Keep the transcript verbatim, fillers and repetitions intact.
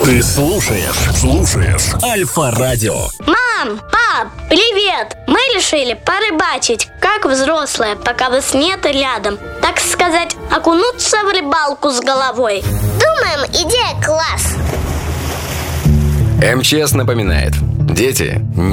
Ты слушаешь, слушаешь Альфа-радио. Мам, пап, привет! Мы решили порыбачить, как взрослые, пока вас нет рядом. Так сказать, окунуться в рыбалку с головой. Думаем, идея класс. МЧС напоминает: дети,